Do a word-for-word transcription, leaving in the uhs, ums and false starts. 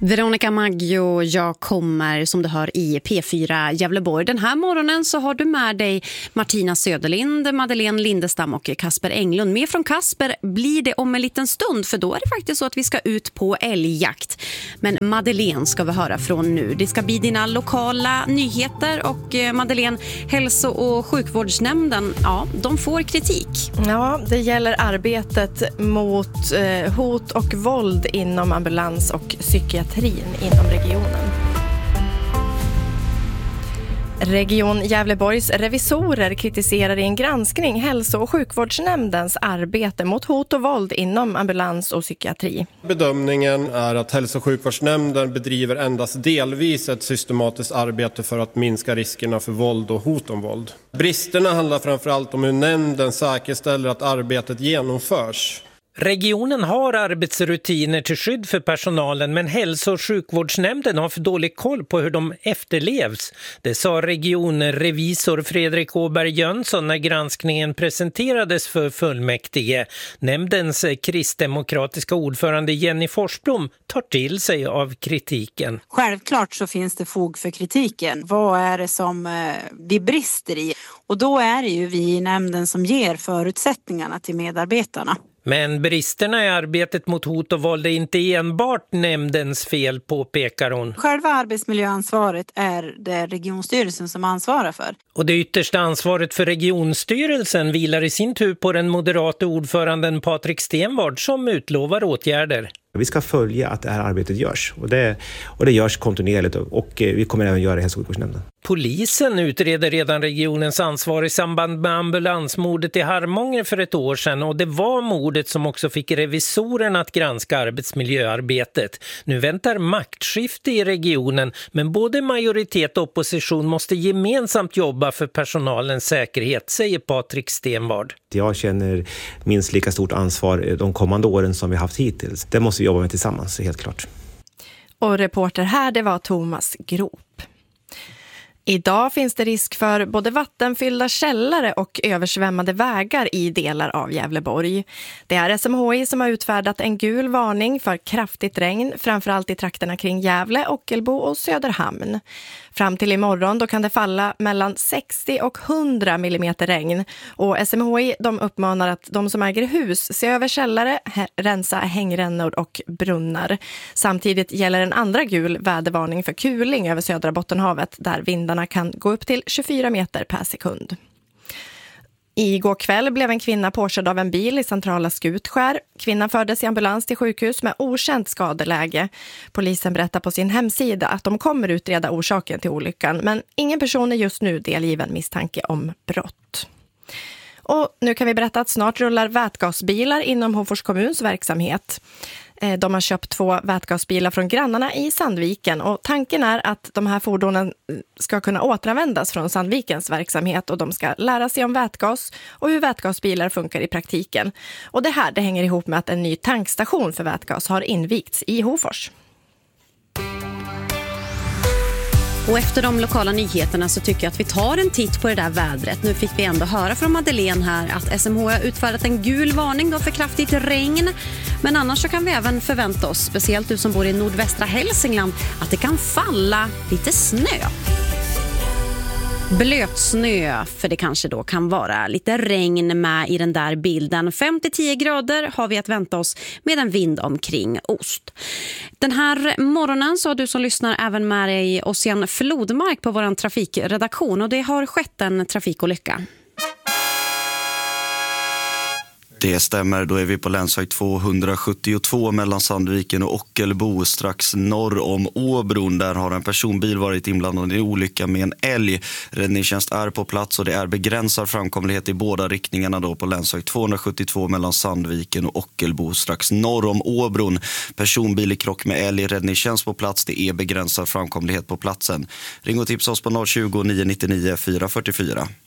Veronica Maggio, jag kommer som du hör i P fyra Gävleborg. Den här morgonen så har du med dig Martina Söderlind, Madeleine Lindestam och Kasper Englund. Med från Kasper blir det om en liten stund, för då är det faktiskt så att vi ska ut på älgjakt. Men Madeleine ska vi höra från nu. Det ska bli dina lokala nyheter och Madeleine, hälso- och sjukvårdsnämnden, ja, de får kritik. Ja, det gäller arbetet mot eh, hot och våld inom ambulans och psykiatri inom regionen. Region Gävleborgs revisorer kritiserar i en granskning hälso- och sjukvårdsnämndens arbete mot hot och våld inom ambulans och psykiatri. Bedömningen är att hälso- och sjukvårdsnämnden bedriver endast delvis ett systematiskt arbete för att minska riskerna för våld och hot om våld. Bristerna handlar framförallt om hur nämnden säkerställer att arbetet genomförs. Regionen har arbetsrutiner till skydd för personalen, men hälso- och sjukvårdsnämnden har för dålig koll på hur de efterlevs. Det sa regionrevisor Fredrik Åberg Jönsson när granskningen presenterades för fullmäktige. Nämndens kristdemokratiska ordförande Jenny Forsblom tar till sig av kritiken. Självklart så finns det fog för kritiken. Vad är det som eh, vi brister i? Och då är det ju vi i nämnden som ger förutsättningarna till medarbetarna. Men bristerna i arbetet mot hot och våld är inte enbart nämndens fel, påpekar hon. Själva arbetsmiljöansvaret är det regionstyrelsen som ansvarar för. Och det yttersta ansvaret för regionstyrelsen vilar i sin tur på den moderata ordföranden Patrik Stenvard som utlovar åtgärder. Vi ska följa att det här arbetet görs och det, och det görs kontinuerligt och vi kommer även göra det i hälso- och sjukvårdsnämnden. Polisen utreder redan regionens ansvar i samband med ambulansmordet i Harmånger för ett år sedan, och det var mordet som också fick revisorerna att granska arbetsmiljöarbetet. Nu väntar maktskifte i regionen, men både majoritet och opposition måste gemensamt jobba för personalens säkerhet, säger Patrik Stenvard. Jag känner minst lika stort ansvar de kommande åren som vi haft hittills. Det måste vi jobba med tillsammans, helt klart. Och reporter här, det var Thomas Grop. Idag finns det risk för både vattenfyllda källare och översvämmade vägar i delar av Gävleborg. Det är S M H I som har utfärdat en gul varning för kraftigt regn, framförallt i trakterna kring Gävle, Ockelbo och Söderhamn. Fram till imorgon då kan det falla mellan sextio och hundra millimeter regn. Och S M H I de uppmanar att de som äger hus se över källare, he- rensa hängrännor och brunnar. Samtidigt gäller en andra gul vädervarning för kuling över södra Bottenhavet där vindarna kan gå upp till tjugofyra meter per sekund. Igår kväll blev en kvinna påkörd av en bil i centrala Skutskär. Kvinnan fördes i ambulans till sjukhus med okänt skadeläge. Polisen berättar på sin hemsida att de kommer utreda orsaken till olyckan, men ingen person är just nu delgiven misstanke om brott. Och nu kan vi berätta att snart rullar vätgasbilar inom Hofors kommuns verksamhet. De har köpt två vätgasbilar från grannarna i Sandviken och tanken är att de här fordonen ska kunna återanvändas från Sandvikens verksamhet och de ska lära sig om vätgas och hur vätgasbilar funkar i praktiken. Och det här det hänger ihop med att en ny tankstation för vätgas har invigts i Hofors. Och efter de lokala nyheterna så tycker jag att vi tar en titt på det där vädret. Nu fick vi ändå höra från Madeleine här att S M H har utfärdat en gul varning då för kraftigt regn. Men annars så kan vi även förvänta oss, speciellt du som bor i nordvästra Hälsingland, att det kan falla lite snö. Blöt snö, för det kanske då kan vara lite regn med i den där bilden. fem till tio grader har vi att vänta oss med en vind omkring ost. Den här morgonen så har du som lyssnar även med dig Ossian Flodmark på vår trafikredaktion och det har skett en trafikolycka. Det stämmer, då är vi på länsväg tvåhundrasjuttiotvå mellan Sandviken och Ockelbo strax norr om Åbron. Där har en personbil varit inblandad i olycka med en älg. Räddningstjänst är på plats och det är begränsad framkomlighet i båda riktningarna då på länsväg tvåhundrasjuttiotvå mellan Sandviken och Ockelbo strax norr om Åbron. Personbil i krock med älg, räddningstjänst på plats, det är begränsad framkomlighet på platsen. Ring och tipsa oss på noll tjugo, nio nio nio, fyra fyra fyra.